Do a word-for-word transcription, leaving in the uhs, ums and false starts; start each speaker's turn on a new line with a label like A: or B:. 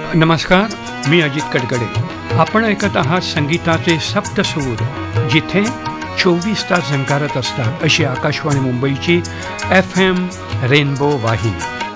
A: नमस्कार, मी अजित कडकडे. आपण ऐकत आहात संगीताचे सप्तसूर, जिथे चोवीस तास झंकारत असतात अशी आकाशवाणी मुंबईची एफ एम रेनबो वाहिनी.